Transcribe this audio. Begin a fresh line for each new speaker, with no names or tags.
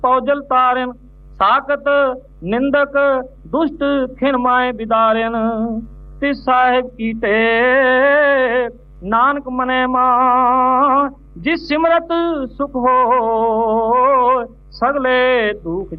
पौजल तारन साकत निंदक दुष्ट खिन माए बिदारन तिस साहिब की टेक नानक मने मान जिस सिमरत सुख हो सगले दुख